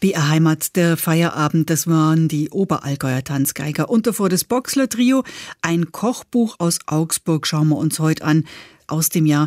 BR Heimat, der Feierabend, das waren die Oberallgäuer Tanzgeiger. Und davor das Boxler Trio, ein Kochbuch aus Augsburg, schauen wir uns heute an. Aus dem Jahr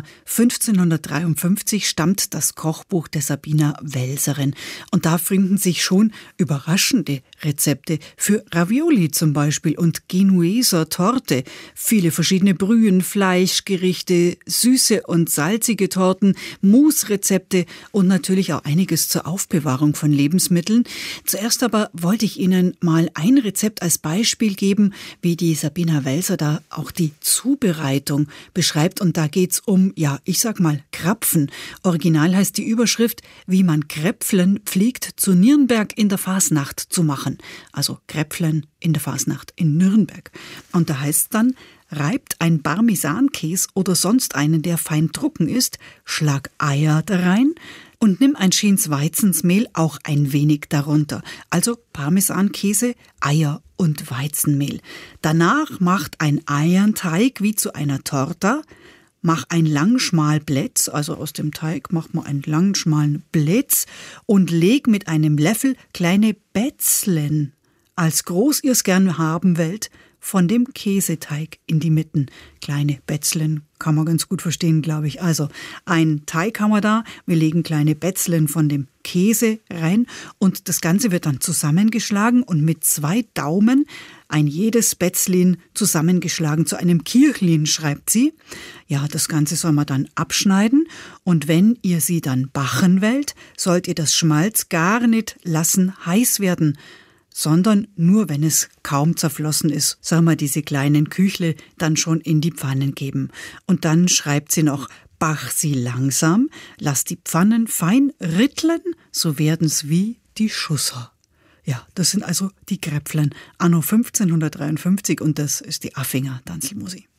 1553 stammt das Kochbuch der Sabina Welserin. Und da finden sich schon überraschende Rezepte für Ravioli zum Beispiel und Genueser Torte. Viele verschiedene Brühen, Fleischgerichte, süße und salzige Torten, Mousse-Rezepte und natürlich auch einiges zur Aufbewahrung von Lebensmitteln. Zuerst aber wollte ich Ihnen mal ein Rezept als Beispiel geben, wie die Sabina Welser da auch die Zubereitung beschreibt. Und da geht's um, ja, ich sag mal, Krapfen. Original heißt die Überschrift, wie man Kräpflen pflegt, zu Nürnberg in der Fasnacht zu machen. Also Kräpflen in der Fasnacht in Nürnberg. Und da heißt dann, reibt ein Parmesankäse oder sonst einen, der fein trocken ist, schlag Eier da rein und nimm ein schönes Weizensmehl, auch ein wenig darunter. Also Parmesankäse, Eier und Weizenmehl. Danach macht ein Eierteig wie zu einer Torta. Mach ein Langschmalblätz, also aus dem Teig macht man einen langen, schmalen Blätz und leg mit einem Löffel kleine Bätzlen, als groß ihr es gern haben wollt, von dem Käseteig in die Mitten. Kleine Bätzlen kann man ganz gut verstehen, glaube ich. Also ein Teig haben wir da, wir legen kleine Bätzlen von dem Käse rein und das Ganze wird dann zusammengeschlagen und mit 2 Daumen ein jedes Bätzlin zusammengeschlagen zu einem Kirchlin, schreibt sie. Ja, das Ganze soll man dann abschneiden und wenn ihr sie dann backen wollt, sollt ihr das Schmalz gar nicht lassen heiß werden, sondern nur, wenn es kaum zerflossen ist, soll man diese kleinen Küchle dann schon in die Pfannen geben. Und dann schreibt sie noch, bach sie langsam, lass die Pfannen fein ritteln, so werden's wie die Schusser. Ja, das sind also die Kräpflen anno 1553 und das ist die Affinger Tanzelmusik.